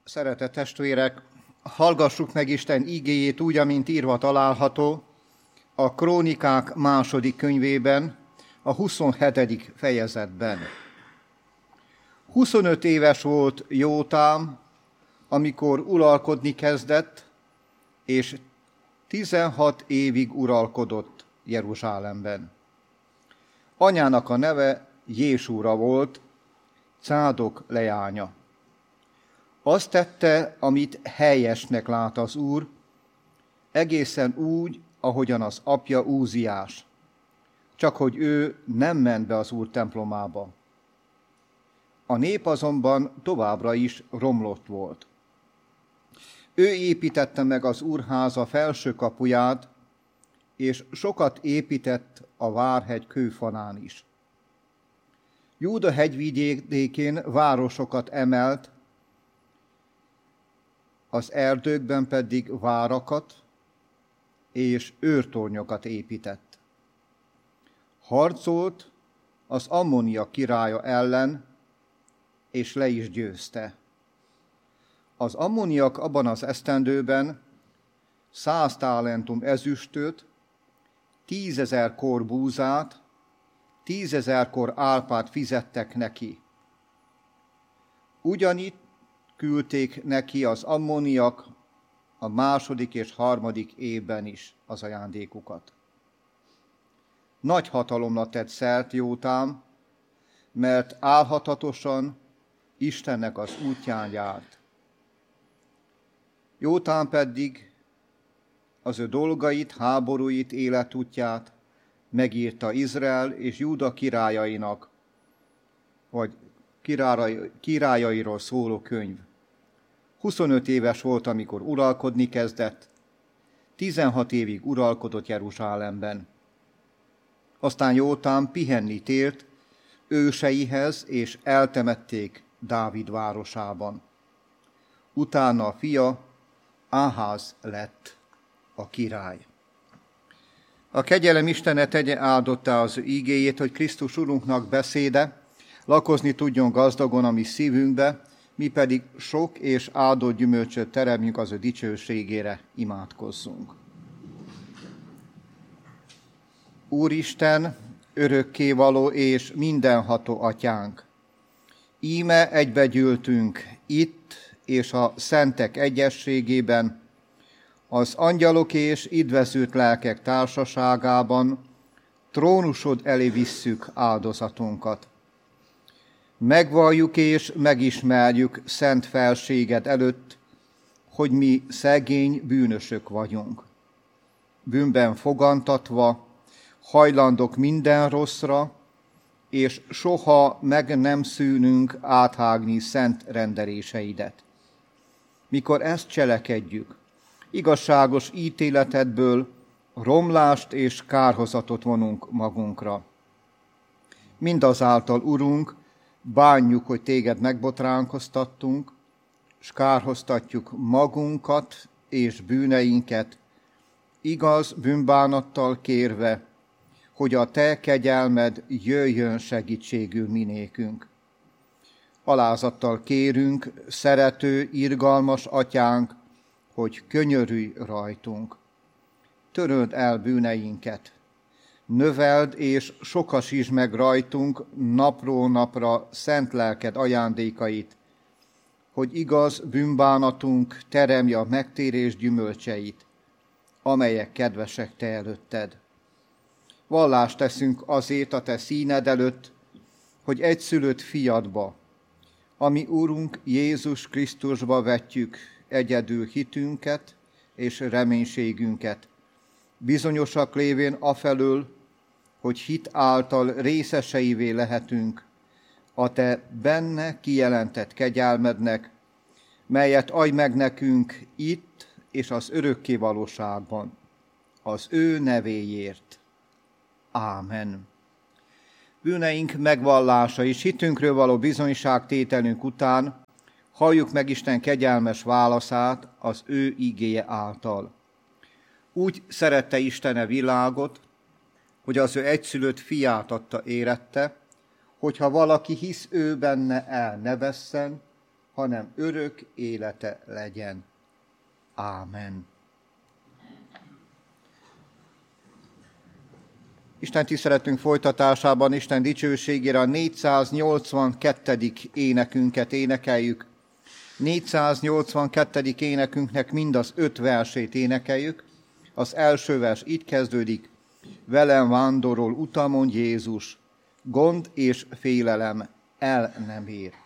Szeretett testvérek, hallgassuk meg Isten igéjét úgy, amint írva található a Krónikák második könyvében, a 27. fejezetben. 25 éves volt Jótám, amikor uralkodni kezdett, és 16 évig uralkodott Jeruzsálemben. Anyának a neve Jésúra volt, Cádok leánya. Azt tette, amit helyesnek lát az Úr, egészen úgy, ahogyan az apja Úziás, csak hogy ő nem ment be az Úr templomába. A nép azonban továbbra is romlott volt. Ő építette meg az Úrháza felső kapuját, és sokat épített a Várhegy kőfalán is. Júda hegyvidékén városokat emelt, az erdőkben pedig várakat és őrtornyokat épített. Harcolt az Ammónia királya ellen, és le is győzte. Az ammóniak abban az esztendőben 100 talentum ezüstöt, 10 000 kor búzát, 10 000 kor álpát fizettek neki. Ugyanitt küldték neki az ammóniak a második és harmadik évben is az ajándékukat. Nagy hatalomra tett szert Jótám, mert álhatatosan Istennek az útján járt. Jótám pedig az ő dolgait, háborúit, életútját megírta Izrael és Júda királyainak, vagy királyairól szóló könyv. 25 éves volt, amikor uralkodni kezdett, 16 évig uralkodott Jeruzsálemben. Aztán Jótám pihenni tért őseihez, és eltemették Dávid városában. Utána a fia Áház lett a király. A kegyelem Istene tegye áldottá az ő igéjét, hogy Krisztus Urunknak beszéde lakozni tudjon gazdagon a mi szívünkbe, mi pedig sok és áldott gyümölcsöt teremjünk az ő dicsőségére, imádkozzunk. Úristen, örökkévaló és mindenható atyánk, íme egybegyűltünk itt és a szentek egyességében, az angyalok és idvezült lelkek társaságában trónusod elé visszük áldozatunkat. Megvalljuk és megismerjük szent felséged előtt, hogy mi szegény bűnösök vagyunk. Bűnben fogantatva, hajlandok minden rosszra, és soha meg nem szűnünk áthágni szent rendeléseidet. Mikor ezt cselekedjük, igazságos ítéletedből romlást és kárhozatot vonunk magunkra. Mindazáltal, Urunk, bánjuk, hogy téged megbotránkoztattunk, s kárhoztatjuk magunkat és bűneinket, igaz bűnbánattal kérve, hogy a te kegyelmed jöjjön segítségül minékünk. Alázattal kérünk, szerető, irgalmas atyánk, hogy könyörülj rajtunk. Töröld el bűneinket, növeld és sokasítsd meg rajtunk napról napra szent lelked ajándékait, hogy igaz bűnbánatunk teremje a megtérés gyümölcseit, amelyek kedvesek te előtted. Vallást teszünk azért a te színed előtt, hogy egyszülött fiadba, ami Úrunk Jézus Krisztusba vetjük egyedül hitünket és reménységünket, bizonyosak lévén afelől, hogy hit által részeseivé lehetünk a te benne kijelentett kegyelmednek, melyet adj meg nekünk itt és az örökké valóságban, az ő nevéért. Ámen. Bűneink megvallása és hitünkről való bizonyságtételünk után halljuk meg Isten kegyelmes válaszát az ő igéje által. Úgy szerette Isten a világot, hogy az ő egyszülött fiát adta érette, hogyha valaki hisz ő benne, el ne vesszen, hanem örök élete legyen. Ámen. Isten tiszteletünk folytatásában Isten dicsőségére a 482. énekünket énekeljük. 482. énekünknek mind az 5 versét énekeljük. Az első vers így kezdődik: velem vándorol utamon Jézus, gond és félelem el nem ér.